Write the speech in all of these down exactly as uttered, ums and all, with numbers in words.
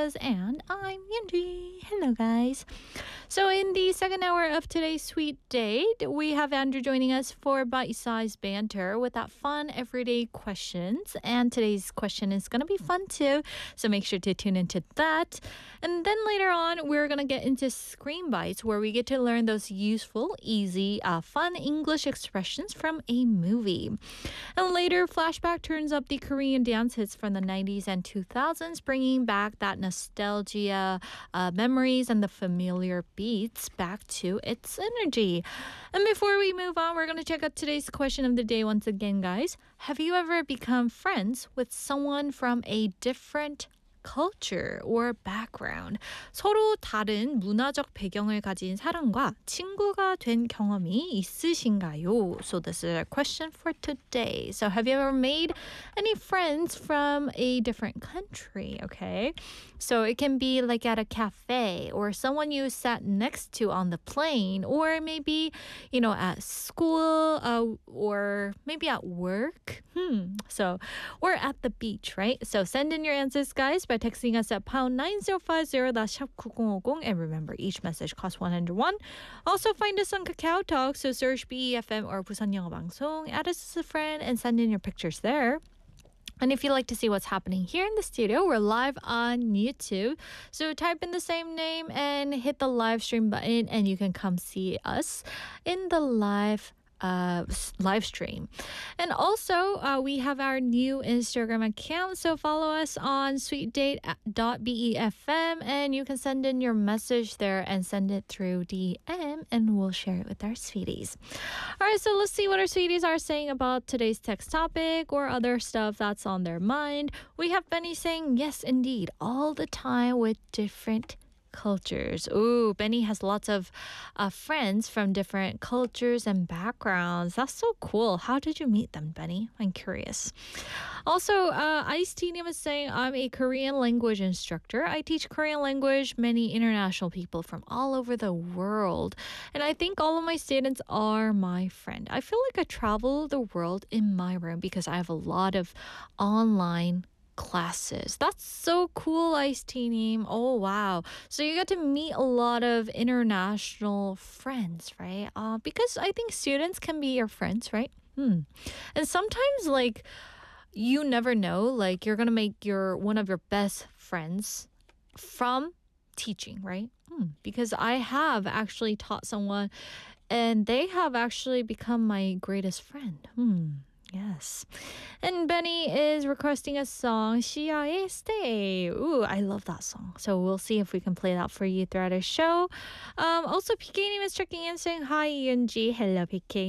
Says, and I'm Yunji. Hello, guys. So, in the second hour of today's sweet date, we have Andrew joining us for bite-sized banter with that fun everyday questions. And today's question is going to be fun too, so make sure to tune into that. And then later on, we're going to get into Screen Bites, where we get to learn those useful, easy, uh, fun English expressions from a movie. And later, Flashback turns up the Korean dance hits from the nineties and two thousands, bringing back that nostalgia, uh, memories, and the familiar beats back to its energy. And before we move on, we're going to check out today's question of the day once again, guys. Have you ever become friends with someone from a different culture or background? 서로 다른 문화적 배경을 가진 사람과 친구가 된 경험이 있으신가요? So this is a question for today. So have you ever made any friends from a different country? Okay. So it can be like at a cafe or someone you sat next to on the plane, or maybe, you know, at school, uh, or maybe at work. Hmm. So, or at the beach, right? So send in your answers, guys, by texting us at pound nine zero five zero, that's 샵 구공오공. And remember, each message costs one hundred won. Also, find us on Kakao Talk, so search B E F M or Busan 영어 방송. Add us as a friend and send in your pictures there. And if you'd like to see what's happening here in the studio, we're live on YouTube. So type in the same name and hit the live stream button, and you can come see us in the live Uh, live stream. And also, uh, we have our new Instagram account, so follow us on sweet date dot B E F M, and you can send in your message there and send it through D M, and we'll share it with our sweeties. All right, so let's see what our sweeties are saying about today's text topic or other stuff that's on their mind. We have Benny saying, yes, indeed, all the time with different cultures. Ooh, Benny has lots of uh, friends from different cultures and backgrounds. That's so cool. How did you meet them, Benny? I'm curious. Also, uh, Ice-T is saying, I'm a Korean language instructor. I teach Korean language many international people from all over the world. And I think all of my students are my friend. I feel like I travel the world in my room because I have a lot of online classes. That's so cool, Ice-T. Oh, wow. So you get to meet a lot of international friends, right? Uh, because I think students can be your friends, right? Hmm. And sometimes, like, you never know, like, you're going to make your one of your best friends from teaching, right? Hmm. Because I have actually taught someone, and they have actually become my greatest friend. Hmm. Yes. And Benny is requesting a song, 시야의 Stay. Ooh, I love that song. So we'll see if we can play that for you throughout our show. Um, also, P K is checking in saying, hi, Yunji. Hello, P K.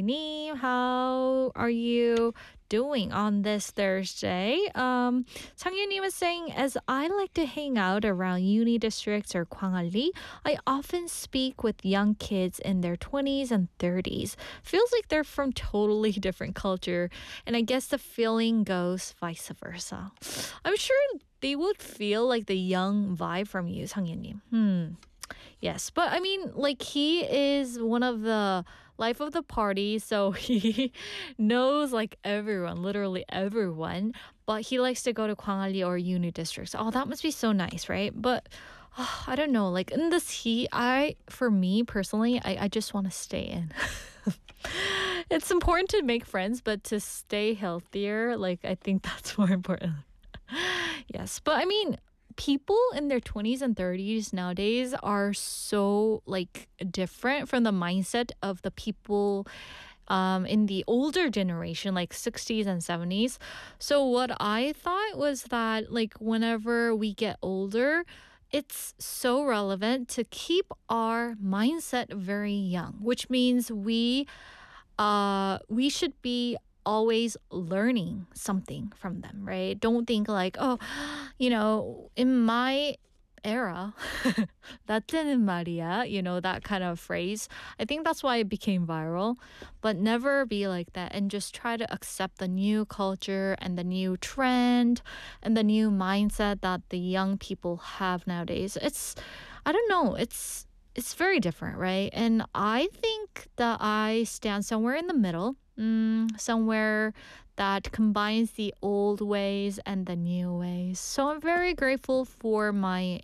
How are you doing on this Thursday? Um, Changyun was saying, as I like to hang out around uni districts or Kwangali, I often speak with young kids in their twenties and thirties. Feels like they're from totally different culture, and I guess the feeling goes vice versa. I'm sure they would feel like the young vibe from you, Changyun. Hmm. Yes, but I mean, like, he is one of the life of the party, so he knows, like, everyone, literally everyone, but he likes to go to Kwangali or uni districts. Oh, that must be so nice, right? But oh, I don't know, like, in this heat, I, for me personally, I, I just want to stay in. It's important to make friends, but to stay healthier, like, I think that's more important. Yes, but I mean, people in their twenties and thirties nowadays are so, like, different from the mindset of the people um, in the older generation, like sixties and seventies. So what I thought was that, like, whenever we get older, it's so relevant to keep our mindset very young, which means we uh, we should be always learning something from them, right? Don't think like, oh, you know, in my era, 나때는 말이야, you know, that kind of phrase. I think that's why it became viral. But never be like that, and just try to accept the new culture and the new trend and the new mindset that the young people have nowadays. It's, I don't know, it's it's very different, right? And I think that I stand somewhere in the middle, mm, somewhere that combines the old ways and the new ways. So I'm very grateful for my